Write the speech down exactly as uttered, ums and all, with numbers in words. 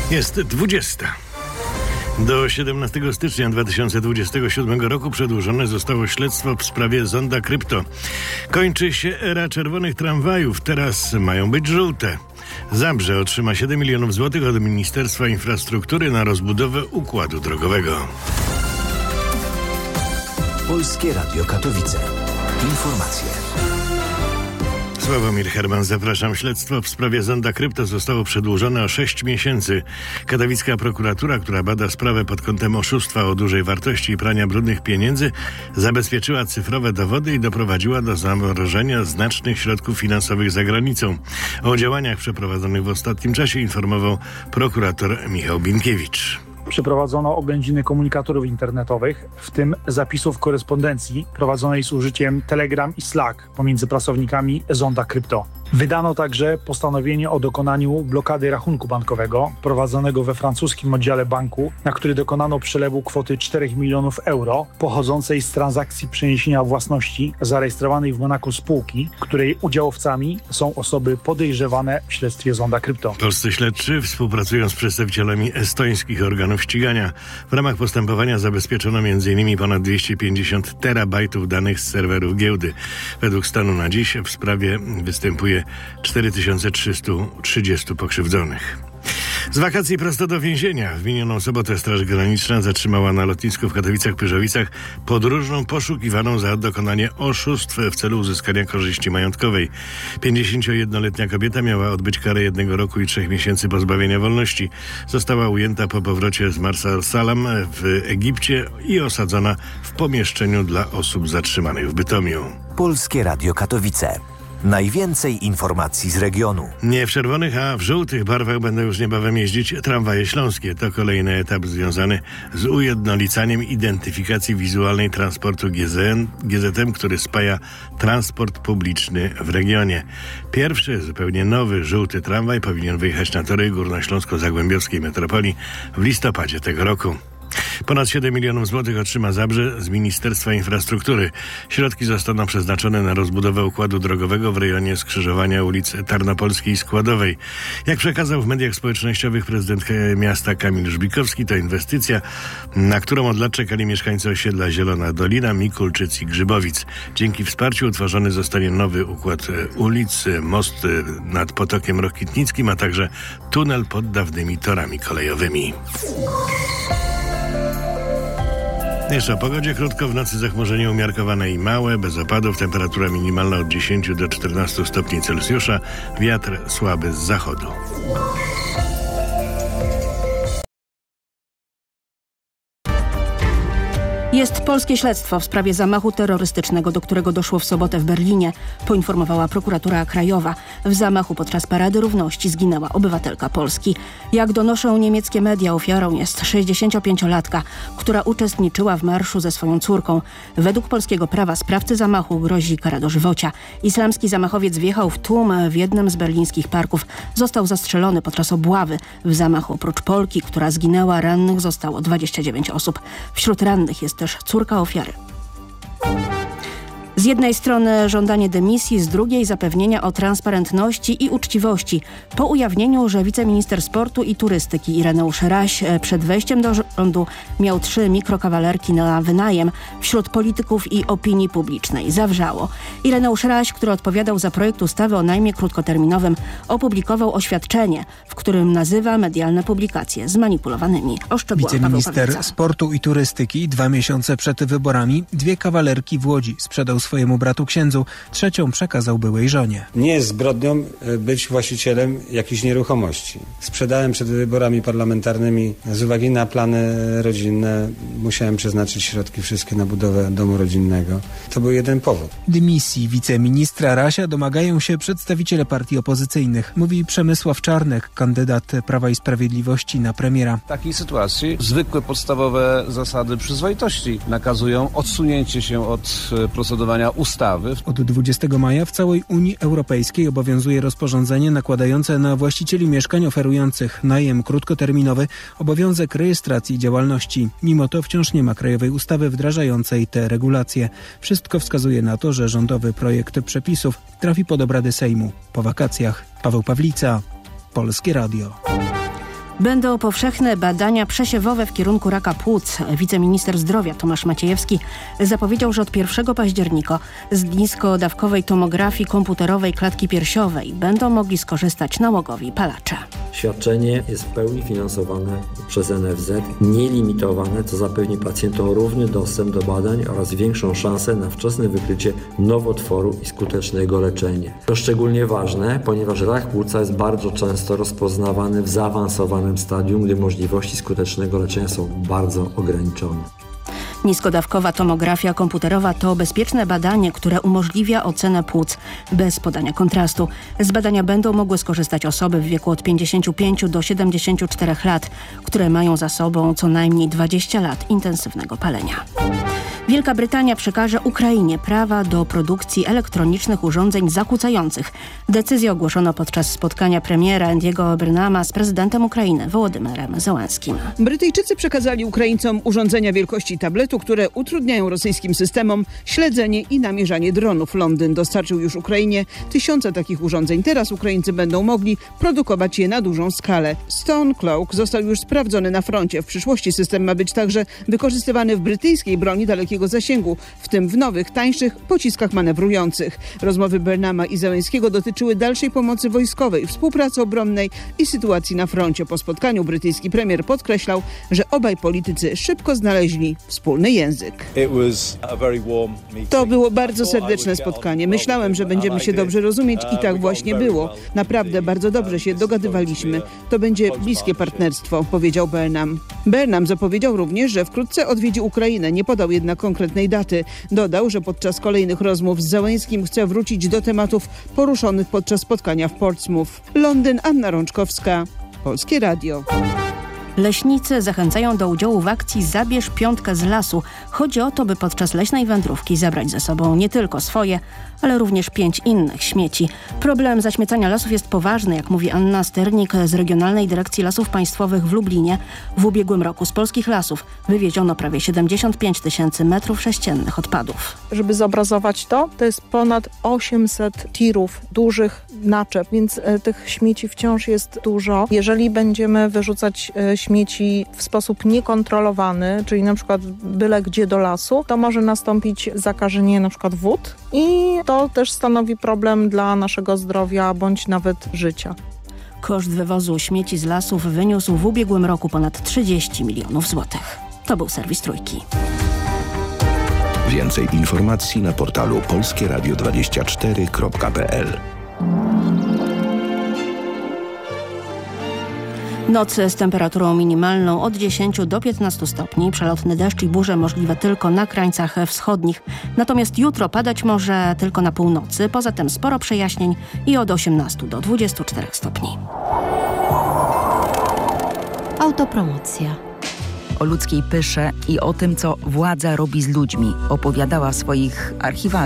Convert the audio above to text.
Jest dwudziesta. Do siedemnastego stycznia dwa tysiące dwudziestego siódmego roku przedłużone zostało śledztwo w sprawie Zonda Krypto. Kończy się era czerwonych tramwajów, teraz mają być żółte. Zabrze otrzyma siedem milionów złotych od Ministerstwa Infrastruktury na rozbudowę układu drogowego. Polskie Radio Katowice. Informacje. Sławomir Herman, zapraszam. Śledztwo w sprawie Zonda Krypto zostało przedłużone o sześć miesięcy. Katowicka prokuratura, która bada sprawę pod kątem oszustwa o dużej wartości i prania brudnych pieniędzy, zabezpieczyła cyfrowe dowody i doprowadziła do zamrożenia znacznych środków finansowych za granicą. O działaniach przeprowadzonych w ostatnim czasie informował prokurator Michał Binkiewicz. Przeprowadzono oględziny komunikatorów internetowych, w tym zapisów korespondencji prowadzonej z użyciem Telegram i Slack pomiędzy pracownikami Zonda Krypto. Wydano także postanowienie o dokonaniu blokady rachunku bankowego prowadzonego we francuskim oddziale banku, na który dokonano przelewu kwoty czterech milionów euro pochodzącej z transakcji przeniesienia własności zarejestrowanej w Monaku spółki, której udziałowcami są osoby podejrzewane w śledztwie Zonda Krypto. Polscy śledczy współpracują z przedstawicielami estońskich organów ścigania. W ramach postępowania zabezpieczono między innymi ponad dwieście pięćdziesiąt terabajtów danych z serwerów giełdy. Według stanu na dziś w sprawie występuje cztery tysiące trzysta trzydzieści pokrzywdzonych. Z wakacji prosto do więzienia. W minioną sobotę Straż Graniczna zatrzymała na lotnisku w Katowicach-Pyrzowicach podróżną poszukiwaną za dokonanie oszustw w celu uzyskania korzyści majątkowej. pięćdziesięciojednoletnia kobieta miała odbyć karę jednego roku i trzech miesięcy pozbawienia wolności. Została ujęta po powrocie z Mars al-Salam w Egipcie i osadzona w pomieszczeniu dla osób zatrzymanych w Bytomiu. Polskie Radio Katowice. Najwięcej informacji z regionu. Nie w czerwonych, a w żółtych barwach będą już niebawem jeździć tramwaje śląskie. To kolejny etap związany z ujednolicaniem identyfikacji wizualnej transportu G Z M, który spaja transport publiczny w regionie. Pierwszy, zupełnie nowy, żółty tramwaj powinien wyjechać na tory górnośląsko-zagłębiowskiej metropolii w listopadzie tego roku. Ponad siedem milionów złotych otrzyma Zabrze z Ministerstwa Infrastruktury. Środki zostaną przeznaczone na rozbudowę układu drogowego w rejonie skrzyżowania ulic Tarnopolskiej i Składowej. Jak przekazał w mediach społecznościowych prezydent miasta Kamil Żbikowski, to inwestycja, na którą od lat czekali mieszkańcy osiedla Zielona Dolina, Mikulczyc i Grzybowic. Dzięki wsparciu utworzony zostanie nowy układ ulic, most nad Potokiem Rokitnickim, a także tunel pod dawnymi torami kolejowymi. Jeszcze o pogodzie krótko. W nocy zachmurzenie umiarkowane i małe, bez opadów. Temperatura minimalna od dziesięciu do czternastu stopni Celsjusza. Wiatr słaby z zachodu. Jest polskie śledztwo w sprawie zamachu terrorystycznego, do którego doszło w sobotę w Berlinie, poinformowała prokuratura krajowa. W zamachu podczas Parady Równości zginęła obywatelka Polski. Jak donoszą niemieckie media, ofiarą jest sześćdziesięciopięciolatka, która uczestniczyła w marszu ze swoją córką. Według polskiego prawa sprawcy zamachu grozi kara dożywocia. Islamski zamachowiec wjechał w tłum w jednym z berlińskich parków. Został zastrzelony podczas obławy. W zamachu oprócz Polki, która zginęła, rannych zostało dwadzieścia dziewięć osób. Wśród rannych jest też córka ofiary. Z jednej strony żądanie dymisji, z drugiej zapewnienia o transparentności i uczciwości. Po ujawnieniu, że wiceminister sportu i turystyki Ireneusz Raś przed wejściem do rządu miał trzy mikrokawalerki na wynajem, wśród polityków i opinii publicznej zawrzało. Ireneusz Raś, który odpowiadał za projekt ustawy o najmie krótkoterminowym, opublikował oświadczenie, w którym nazywa medialne publikacje zmanipulowanymi. O szczegółach Wiceminister sportu i turystyki dwa miesiące przed wyborami dwie kawalerki w Łodzi sprzedał swojemu bratu księdzu, trzecią przekazał byłej żonie. Nie jest zbrodnią być właścicielem jakiejś nieruchomości. Sprzedałem przed wyborami parlamentarnymi z uwagi na plany rodzinne. Musiałem przeznaczyć środki wszystkie na budowę domu rodzinnego. To był jeden powód. Dymisji wiceministra Rasia domagają się przedstawiciele partii opozycyjnych, mówi Przemysław Czarnek, kandydat Prawa i Sprawiedliwości na premiera. W takiej sytuacji zwykłe podstawowe zasady przyzwoitości nakazują odsunięcie się od procedowania ustawy. Od dwudziestego maja w całej Unii Europejskiej obowiązuje rozporządzenie nakładające na właścicieli mieszkań oferujących najem krótkoterminowy obowiązek rejestracji działalności. Mimo to wciąż nie ma krajowej ustawy wdrażającej te regulacje. Wszystko wskazuje na to, że rządowy projekt przepisów trafi pod obrady Sejmu. Po wakacjach Paweł Pawlica, Polskie Radio. Będą powszechne badania przesiewowe w kierunku raka płuc. Wiceminister zdrowia Tomasz Maciejewski zapowiedział, że od pierwszego października z nisko-dawkowej tomografii komputerowej klatki piersiowej będą mogli skorzystać nałogowi palacze. Świadczenie jest w pełni finansowane przez N F Z, nielimitowane, co zapewni pacjentom równy dostęp do badań oraz większą szansę na wczesne wykrycie nowotworu i skuteczne jego leczenie. To szczególnie ważne, ponieważ rak płuca jest bardzo często rozpoznawany w zaawansowanym stadium, gdy możliwości skutecznego leczenia są bardzo ograniczone. Nisko-dawkowa tomografia komputerowa to bezpieczne badanie, które umożliwia ocenę płuc bez podania kontrastu. Z badania będą mogły skorzystać osoby w wieku od pięćdziesięciu pięciu do siedemdziesięciu czterech lat, które mają za sobą co najmniej dwadzieścia lat intensywnego palenia. Wielka Brytania przekaże Ukrainie prawa do produkcji elektronicznych urządzeń zakłócających. Decyzję ogłoszono podczas spotkania premiera Andiego Burnhama z prezydentem Ukrainy Wołodymyrem Zełenskim. Brytyjczycy przekazali Ukraińcom urządzenia wielkości tabletu, które utrudniają rosyjskim systemom śledzenie i namierzanie dronów. Londyn dostarczył już Ukrainie tysiące takich urządzeń. Teraz Ukraińcy będą mogli produkować je na dużą skalę. Stone Cloak został już sprawdzony na froncie. W przyszłości system ma być także wykorzystywany w brytyjskiej broni dalekiego zasięgu, w tym w nowych, tańszych pociskach manewrujących. Rozmowy Burnhama i Zełenskiego dotyczyły dalszej pomocy wojskowej, współpracy obronnej i sytuacji na froncie. Po spotkaniu brytyjski premier podkreślał, że obaj politycy szybko znaleźli wspólny język. To było bardzo serdeczne spotkanie. Myślałem, że będziemy się dobrze rozumieć i tak właśnie było. Naprawdę bardzo dobrze się dogadywaliśmy. To będzie bliskie partnerstwo, powiedział Burnham. Burnham zapowiedział również, że wkrótce odwiedzi Ukrainę. Nie podał jednak konkretnej daty. Dodał, że podczas kolejnych rozmów z Zełenskim chce wrócić do tematów poruszonych podczas spotkania w Portsmouth. Londyn, Anna Rączkowska, Polskie Radio. Leśnicy zachęcają do udziału w akcji Zabierz piątkę z lasu. Chodzi o to, by podczas leśnej wędrówki zabrać ze sobą nie tylko swoje, ale również pięć innych śmieci. Problem zaśmiecania lasów jest poważny, jak mówi Anna Sternik z Regionalnej Dyrekcji Lasów Państwowych w Lublinie. W ubiegłym roku z polskich lasów wywieziono prawie siedemdziesiąt pięć tysięcy metrów sześciennych odpadów. Żeby zobrazować to, to jest ponad osiemset tirów, dużych naczep, więc e, tych śmieci wciąż jest dużo. Jeżeli będziemy wyrzucać e, śmieci w sposób niekontrolowany, czyli na przykład byle gdzie do lasu, to może nastąpić zakażenie na przykład wód i to też stanowi problem dla naszego zdrowia bądź nawet życia. Koszt wywozu śmieci z lasów wyniósł w ubiegłym roku ponad trzydzieści milionów złotych. To był serwis Trójki. Więcej informacji na portalu polskie radio dwadzieścia cztery kropka p l. Noc z temperaturą minimalną od dziesięciu do piętnastu stopni. Przelotny deszcz i burze możliwe tylko na krańcach wschodnich. Natomiast jutro padać może tylko na północy. Poza tym sporo przejaśnień i od osiemnastu do dwudziestu czterech stopni. Autopromocja. O ludzkiej pysze i o tym, co władza robi z ludźmi, opowiadała w swoich archiwaliach